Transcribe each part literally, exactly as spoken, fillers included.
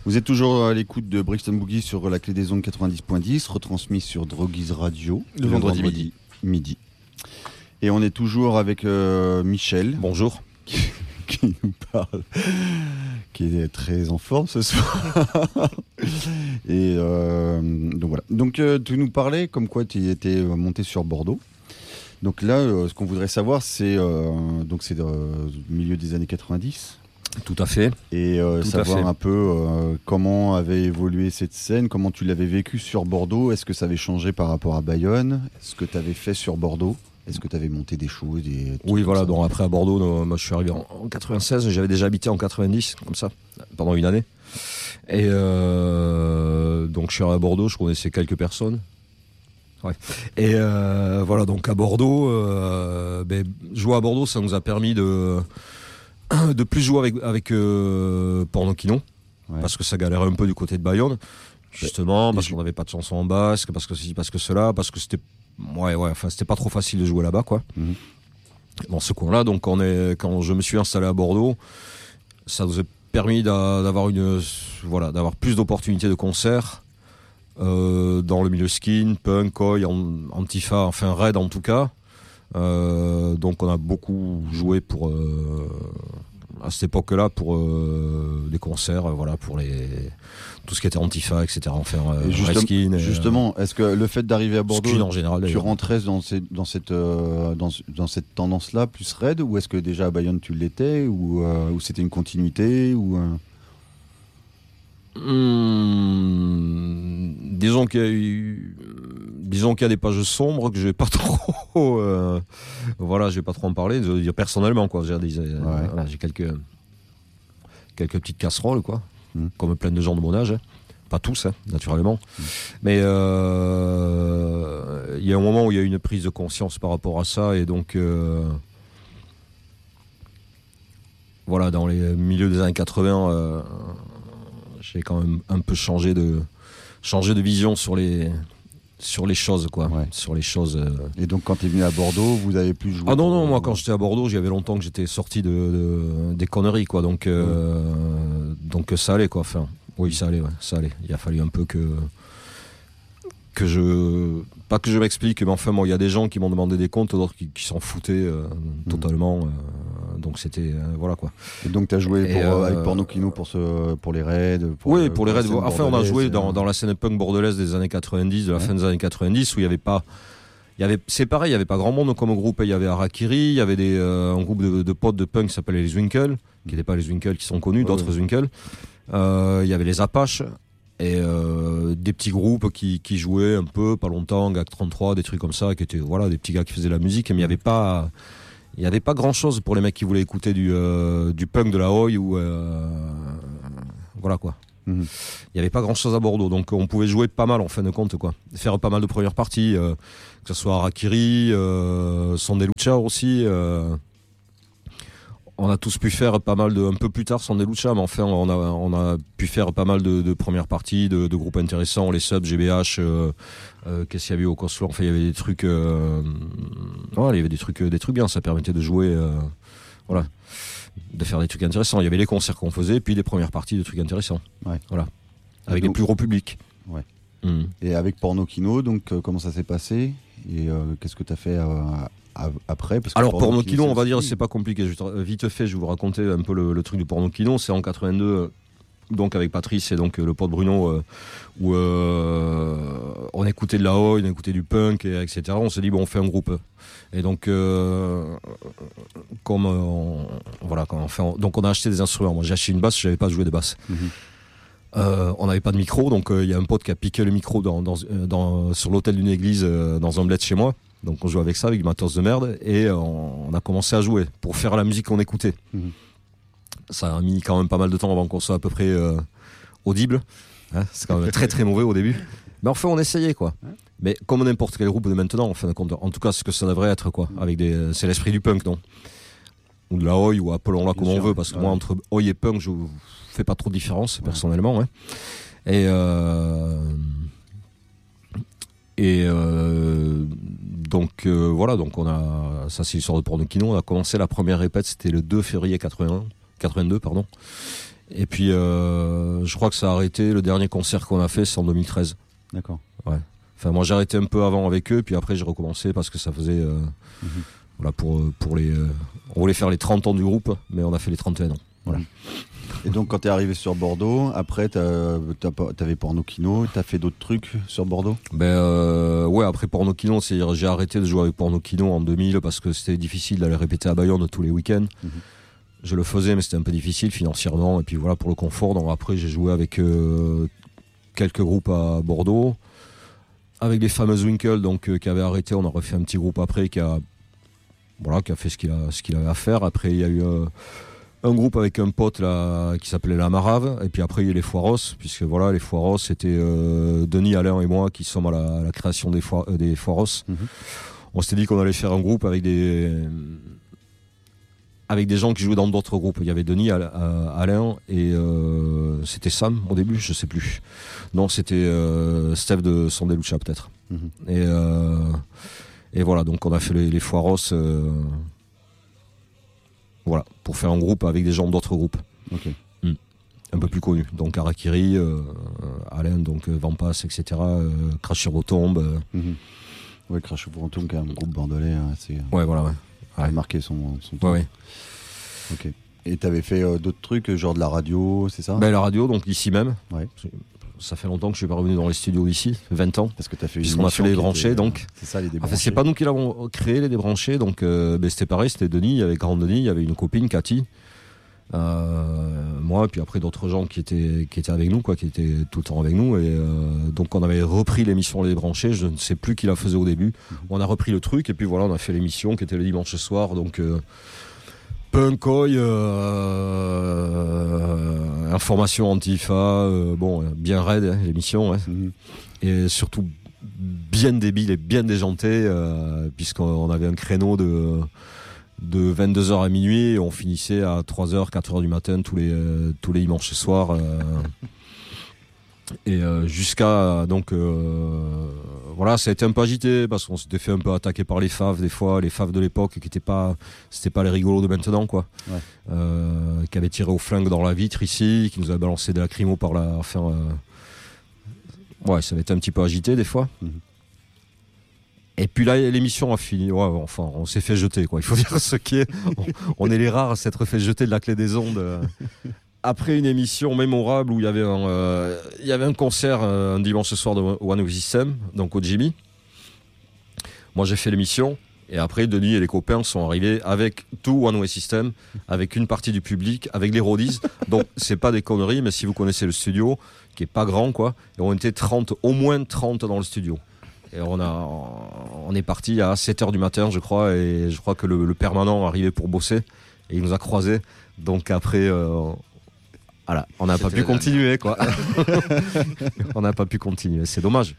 Vous êtes toujours à l'écoute de Brixton Boogie sur la clé des ondes quatre-vingt-dix point dix, retransmis sur Droguise Radio le, le vendredi, vendredi midi. midi. Et on est toujours avec euh, Michel. Bonjour. Qui, qui nous parle, qui est très en forme ce soir. Et euh, donc voilà. Donc euh, tu nous parlais comme quoi tu étais monté sur Bordeaux. Donc là, euh, ce qu'on voudrait savoir, c'est euh, donc c'est euh, milieu des années quatre-vingt-dix. Tout à fait. Et euh, Tout savoir à fait. un peu euh, comment avait évolué cette scène, comment tu l'avais vécu sur Bordeaux. Est-ce que ça avait changé par rapport à Bayonne? Est-ce que tu avais fait sur Bordeaux? Est-ce que tu avais monté des choses et Oui, voilà. Donc après à Bordeaux, non, moi je suis arrivé en, en quatre-vingt-seize. J'avais déjà habité en quatre-vingt-dix, comme ça, pendant une année. Et euh, donc je suis arrivé à Bordeaux, je connaissais quelques personnes. Ouais. Et euh, voilà, donc à Bordeaux, euh, ben, jouer à Bordeaux, ça nous a permis de de plus jouer avec avec euh, Porno-Kino, ouais. Parce que ça galérait un peu du côté de Bayonne, justement, parce qu'on n'avait pas de chansons en basque, parce que ceci, parce que cela, parce que c'était ouais ouais, enfin c'était pas trop facile de jouer là-bas, quoi. Mm-hmm. Dans ce coin-là, donc on est quand je me suis installé à Bordeaux, ça nous a permis d'a, d'avoir une voilà, d'avoir plus d'opportunités de concerts. Euh, dans le milieu skin, punk, oi, antifa, enfin raid en tout cas. Euh, donc on a beaucoup joué pour euh, à cette époque-là pour euh, des concerts, euh, voilà, pour les tout ce qui était antifa, et cetera. Enfin, euh, justement, skin, justement euh, est-ce que le fait d'arriver à Bordeaux, en général, tu rentrais dans, ces, dans cette euh, dans, dans cette tendance-là plus raid, ou est-ce que déjà à Bayonne tu l'étais, ou, euh, ou c'était une continuité, ou euh... Hum, disons qu'il y a eu, disons qu'il y a des pages sombres que je vais pas trop, euh, voilà, je vais pas trop en parler. Je veux dire personnellement, quoi. J'ai, des, ouais. voilà, j'ai quelques quelques petites casseroles, quoi, mmh. Comme plein de gens de mon âge, hein. Pas tous, hein, naturellement, mmh. Mais il euh, y a un moment où il y a eu une prise de conscience par rapport à ça, et donc euh, voilà, dans les milieux des années quatre-vingts. Euh, J'ai quand même un peu changé de, changé de vision sur les, sur les choses, quoi. Ouais. Sur les choses. Euh... Et donc, quand tu es venu à Bordeaux, vous avez pu jouer? Ah non, non, moi, quand j'étais à Bordeaux, j'y avait longtemps que j'étais sorti de, de, des conneries, quoi. Donc, euh, ouais. donc ça allait, quoi. Enfin, oui, ça allait, ouais, ça allait. Il a fallu un peu que. que je. Pas que je m'explique, mais enfin, bon, il y a des gens qui m'ont demandé des comptes, d'autres qui, qui s'en foutaient euh, mmh. totalement. Euh, donc c'était euh, voilà, quoi. Et donc tu as joué pour, euh, avec Porno-Kino pour ce pour les raids, pour oui, pour les raids. Enfin, on a joué dans, dans la scène punk bordelaise des années quatre-vingt-dix, de la ouais. fin des années quatre-vingt-dix, où il y avait pas, il y avait, c'est pareil, il y avait pas grand monde comme groupe. Il y avait Harakiri, il y avait des euh, un groupe de, de potes de punk qui s'appelait les Zwinkels, qui n'étaient pas les Zwinkels qui sont connus, ouais, d'autres ouais. Zwinkels. Euh, il y avait les Apaches. Et euh, des petits groupes qui, qui jouaient un peu, pas longtemps, G A C trente-trois, des trucs comme ça, qui étaient voilà, des petits gars qui faisaient la musique, mais il n'y avait pas, il y avait pas grand chose pour les mecs qui voulaient écouter du, euh, du punk, de la oi, ou euh, voilà, quoi. Mm-hmm. Il n'y avait pas grand chose à Bordeaux, donc on pouvait jouer pas mal en fin de compte, quoi. Faire pas mal de premières parties, euh, que ce soit Harakiri, euh, Sonde Lucha aussi. Euh, On a tous pu faire pas mal de, un peu plus tard sans des luchas, mais enfin on a, on a pu faire pas mal de, de premières parties, de, de groupes intéressants, les subs, G B H, euh, euh, qu'est-ce qu'il y avait au Coslo, enfin il y avait des trucs, euh, voilà, il y avait des trucs, des trucs bien, ça permettait de jouer, euh, voilà, de faire des trucs intéressants. Il y avait les concerts qu'on faisait, puis des premières parties de trucs intéressants, ouais. Voilà, avec donc, des plus gros publics. Ouais. Mmh. Et avec Porno-Kino, donc euh, comment ça s'est passé et euh, qu'est-ce que tu as fait à, après, parce que alors Porno-Kino, on va dire, c'est pas compliqué. Je, vite fait, je vais vous raconter un peu le, le truc du Porno-Kino. C'est en quatre-vingt-deux, donc avec Patrice et donc le pote Bruno, euh, où euh, on écoutait de la oi, on écoutait du punk, et, etc. On s'est dit bon, on fait un groupe. Et donc, euh, comme on, voilà, quand on fait, donc on a acheté des instruments. Moi, j'ai acheté une basse, je savais pas jouer de basse. Mm-hmm. Euh, on n'avait pas de micro, donc il euh, y a un pote qui a piqué le micro dans, dans, dans, sur l'autel d'une église euh, dans un bled chez moi. Donc on jouait avec ça, avec du matos de merde, et on, on a commencé à jouer pour faire la musique qu'on écoutait. Mmh. Ça a mis quand même pas mal de temps avant qu'on soit à peu près euh, audible. Hein, c'est quand même très très mauvais au début. Mais enfin on essayait, quoi. Mais comme n'importe quel groupe de maintenant, en fin de compte, en tout cas ce que ça devrait être, quoi. Avec des, c'est l'esprit du punk, non? Ou de la oi, ou appelons-la comme on veut, parce que ouais. moi entre oi et punk je fais pas trop de différence personnellement. Ouais. Et euh, et euh, donc euh, voilà, donc on a, ça c'est l'histoire de Porno-Kino. On a commencé la première répète, c'était le deux février quatre-vingt-un. quatre-vingt-deux, pardon. Et puis, euh, je crois que ça a arrêté. Le dernier concert qu'on a fait, c'est en deux mille treize. D'accord. Ouais. Enfin, moi, j'ai arrêté un peu avant avec eux, puis après, j'ai recommencé parce que ça faisait, euh, mm-hmm. voilà, pour pour les, euh, on voulait faire les trente ans du groupe, mais on a fait les trente et un ans. Voilà. Et donc, quand t'es arrivé sur Bordeaux, après, t'as, t'as, t'avais Porno Kino, t'as fait d'autres trucs sur Bordeaux ? Ben euh, ouais, après Porno Kino, c'est, j'ai arrêté de jouer avec Porno Kino en deux mille parce que c'était difficile d'aller répéter à Bayonne tous les week-ends. Mm-hmm. Je le faisais, mais c'était un peu difficile financièrement. Et puis voilà, pour le confort. Donc après, j'ai joué avec euh, quelques groupes à Bordeaux, avec les fameuses Winkle, donc euh, qui avaient arrêté. On a refait un petit groupe après qui a, voilà, qui a fait ce qu'il a, ce qu'il avait à faire. Après, il y a eu euh, un groupe avec un pote là qui s'appelait La Marave. Et puis après, il y a eu les Foiros, puisque voilà, les Foiros, c'était euh, Denis, Alain et moi qui sommes à la, à la création des, Foir, euh, des Foiros. Mm-hmm. On s'était dit qu'on allait faire un groupe avec des avec des gens qui jouaient dans d'autres groupes. Il y avait Denis, Alain et euh, c'était Sam au début, je sais plus. Non, c'était euh, Steph de Sandelucha peut-être. Mm-hmm. Et, euh, et voilà, donc on a fait les, les Foiros euh, voilà, pour faire un groupe avec des gens d'autres groupes. Okay. Mm. Un peu plus connus. Donc Harakiri, euh, Alain, donc Vampas, et cetera. Euh, Crash sur vos tombes. Euh. Mm-hmm. Ouais, Crash sur vos tombes, qui est un groupe bordelais assez. Ouais, voilà, ouais. A ouais. marqué son, son temps. Ouais, ouais. Ok. Et t'avais fait euh, d'autres trucs, genre de la radio, c'est ça ? Ben la radio, donc ici même. Ouais. Ça fait longtemps que je suis pas revenu dans les studios d'ici, vingt ans. Parce que t'as fait une puisqu'on a fait les débranchés, était, donc. C'est ça, les débranchés. Enfin, c'est pas nous qui l'avons créé, les débranchés, donc euh, ben, c'était pareil, c'était Denis, il y avait Grand Denis, il y avait une copine, Cathy, euh, moi, et puis après d'autres gens qui étaient, qui étaient avec nous, quoi, qui étaient tout le temps avec nous. Et euh, donc on avait repris l'émission Les Débranchés, je ne sais plus qui la faisait au début. Mm-hmm. On a repris le truc, et puis voilà, on a fait l'émission qui était le dimanche soir, donc. Euh, Punkoï, euh, information Antifa, euh, bon, bien raide hein, l'émission, hein, mmh. Et surtout bien débile et bien déjanté, euh, puisqu'on avait un créneau de, de vingt-deux heures à minuit et on finissait à trois heures, quatre heures du matin tous les, euh, tous les dimanches soirs. Euh, et euh, jusqu'à donc euh, voilà, ça a été un peu agité parce qu'on s'était fait un peu attaquer par les faves des fois, les faves de l'époque qui étaient pas, c'était pas les rigolos de maintenant quoi, ouais. euh, qui avaient tiré au flingue dans la vitre ici, qui nous avaient balancé des lacrymos par la, enfin, euh, ouais, ça avait été un petit peu agité des fois. Mm-hmm. Et puis là, l'émission a fini. Ouais, enfin, on s'est fait jeter quoi. Il faut dire ce qui est. On, on est les rares à s'être fait jeter de la clé des ondes. Euh, Après une émission mémorable où il y avait un, euh, il y avait un concert euh, un dimanche soir de One Way System, donc au Jimmy. Moi j'ai fait l'émission et après Denis et les copains sont arrivés avec tout One Way System, avec une partie du public, avec les roadies. Donc c'est pas des conneries, mais si vous connaissez le studio, qui est pas grand quoi, et on était trente, au moins trente dans le studio. Et on a, on est parti à sept heures du matin je crois, et je crois que le, le permanent arrivait pour bosser et il nous a croisés. Donc après. Euh, Voilà, on n'a pas pu continuer, quoi. On n'a pas pu continuer, c'est dommage.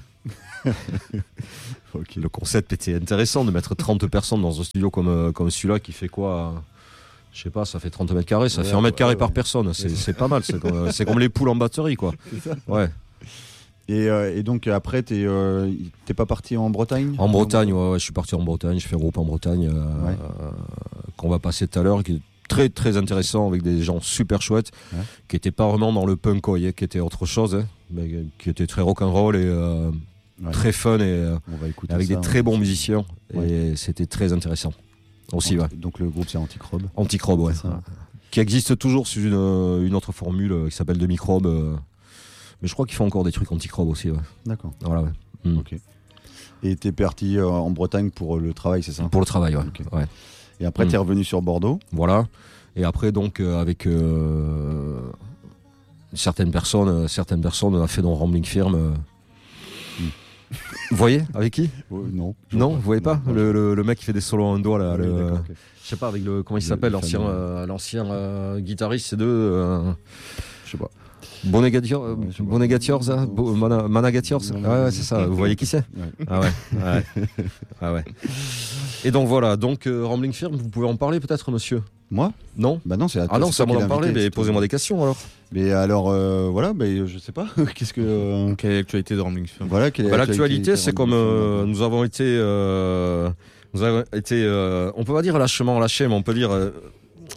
Okay. Le concept était intéressant de mettre trente personnes dans un studio comme, comme celui-là qui fait quoi ? Je sais pas, ça fait trente mètres carrés, ça ouais, fait un mètre carré ouais, par ouais. personne. C'est, c'est pas mal, c'est comme, c'est comme les poules en batterie, quoi. Ouais. Et, euh, et donc après, t'es, euh, t'es pas parti en Bretagne ? En Bretagne, ouais, ouais, je suis parti en Bretagne, je fais un groupe en Bretagne euh, ouais. euh, qu'on va passer tout à l'heure, qui très très intéressant avec des gens super chouettes ouais. qui étaient pas vraiment dans le punk qui était autre chose hein, mais qui était très rock'n'roll et euh, ouais. très fun et euh, avec ça, des très bons musiciens ouais. et c'était très intéressant aussi. Anti- ouais. Donc le groupe c'est Anticrobe. Anticrobe ouais. Ça. Qui existe toujours sur une, une autre formule qui s'appelle Demi-Crobe euh, mais je crois qu'ils font encore des trucs Anticrobe aussi. Ouais. D'accord. Voilà ouais. Mm. Ok. Et t'es parti euh, en Bretagne pour le travail, c'est ça ? Pour le travail ouais. Okay. ouais. Et après, mmh. tu es revenu sur Bordeaux. Voilà. Et après, donc, euh, avec euh, certaines personnes, euh, certaines personnes, on a fait dans Rambling Firm. Euh... Mmh. Vous voyez avec qui ? euh, Non. Non, vous voyez pas non, le, le, le mec qui fait des solos en un doigt là. Oui, le... okay. Je sais pas avec le comment il s'appelle, le, l'ancien, euh, l'ancien euh, guitariste, c'est deux. Euh... Je sais pas. Bonegatiors, ouais, Bonegatiors, ça Bo- Mana, Managatiors, ouais, ouais, c'est ça. Vous voyez qui c'est ? Ouais. Ah ouais. ouais. Ah ouais. Et donc voilà, donc euh, Rambling Firm, vous pouvez en parler peut-être, monsieur ? Moi ? Non. Bah non, c'est à Ah non, c'est à moi d'en parler, mais posez-moi des questions alors. Mais alors, euh, voilà, bah, je sais pas. Qu'est-ce que euh... quelle est l'actualité de Rambling Firm ? Voilà, quelle est bah, l'actualité, l'actualité, c'est comme euh, nous avons été, euh, nous avons été, euh, on peut pas dire lâchement lâchés, mais on peut dire. Euh,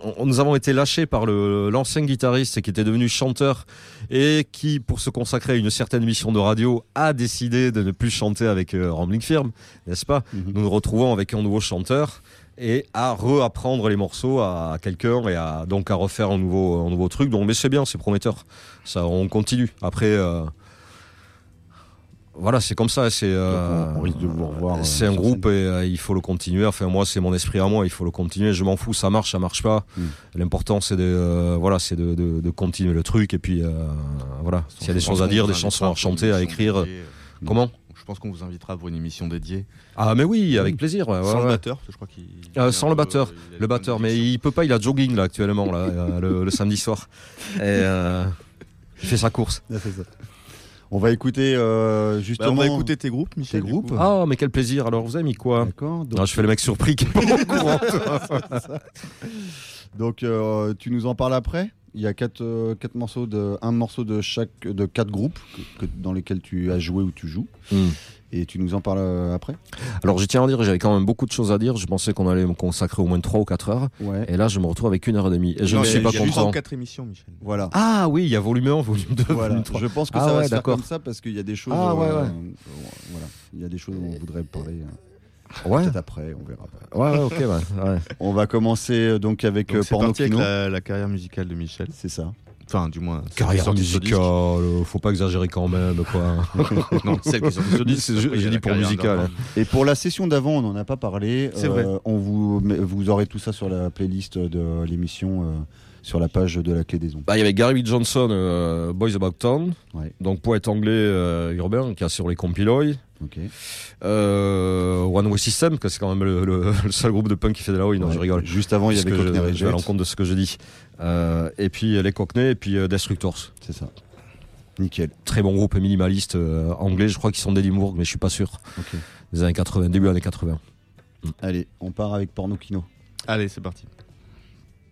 on, nous avons été lâchés par le, l'ancien guitariste qui était devenu chanteur et qui, pour se consacrer à une certaine mission de radio, a décidé de ne plus chanter avec euh, Rambling Firm, n'est-ce pas? Mm-hmm. Nous nous retrouvons avec un nouveau chanteur et à réapprendre les morceaux à, à quelqu'un et à, donc à refaire un nouveau, un nouveau truc. Donc, mais c'est bien, c'est prometteur. Ça, on continue. Après... Euh, Voilà, c'est comme ça. C'est, euh, on risque de vous revoir. C'est euh, un groupe scène. et euh, il faut le continuer. Enfin, moi, c'est mon esprit à moi. Il faut le continuer. Je m'en fous. Ça marche, ça marche pas. Mm. L'important, c'est de, euh, voilà, c'est de, de, de continuer le truc. Et puis, euh, voilà. S'il y a des choses à dire, des chansons à chanter, à écrire. Dédiée. Comment? Je pense qu'on vous invitera pour une émission dédiée. Ah, mais oui, avec plaisir. Ouais, sans ouais, le ouais. batteur, je crois qu'il. Euh, sans le batteur, peu, le batteur, mais il peut pas. Il a jogging là actuellement là, le, le samedi soir. Et euh, il fait sa course. Ouais, c'est ça. On va écouter euh, justement. Bah on va écouter tes groupes, Michel. Tes groupes. Ah, mais quel plaisir. Alors, vous avez mis quoi? D'accord. Donc... Ah, je fais le mec surpris qui est pas au courant. Donc, euh, tu nous en parles après. Il y a quatre, euh, quatre morceaux de, un morceau de chaque, de quatre groupes que, que, dans lesquels tu as joué ou tu joues. Mm. Et tu nous en parles euh, après. Alors, je tiens à dire, j'avais quand même beaucoup de choses à dire. Je pensais qu'on allait me consacrer au moins trois ou quatre heures. Ouais. Et là, je me retrouve avec une heure et demie. Et je ne suis pas content. Il y a trois ou quatre émissions, Michel. Voilà. Ah oui, il y a volume un, volume deux, voilà. volume trois. Je pense que ah, ça ouais, va se faire d'accord. comme ça parce qu'il y a des choses. Ah ouais, euh, ouais. Euh, voilà. Il y a des choses dont on voudrait parler. Euh, ouais. Peut-être après, on verra. Ouais, ouais, ok. Ouais, ouais. On va commencer donc avec donc, Porno parti Kino. avec la, la carrière musicale de Michel. C'est ça. Enfin, du moins, carrière musicale, euh, faut pas exagérer quand même, quoi. Non, celle qui est sur ce disque, j'ai dit pour musical. Hein. Et pour la session d'avant, on n'en a pas parlé. C'est euh, vrai. On vous, vous aurez tout ça sur la playlist de l'émission, euh, sur la page de la Clé des Ondes. Bah, il y avait Gary B. Johnson, euh, Boys About Town, ouais. donc poète anglais euh, urbain qui a sur les compiloïs. Okay. Euh, One Way System, que c'est quand même le, le, le seul groupe de punk qui fait de la Oi, non, ouais. je rigole. Juste avant, il y avait Cockney Reject. Je vais à l'encontre de ce que j'ai dit. Euh, et puis les Cockney et puis euh, Destructors. C'est ça. Nickel. Très bon groupe minimaliste euh, anglais, je crois qu'ils sont d'Edimbourg, mais je suis pas sûr. Okay. Des années quatre-vingts, début années quatre-vingts. Mm. Allez, on part avec Porno Kino. Allez, c'est parti.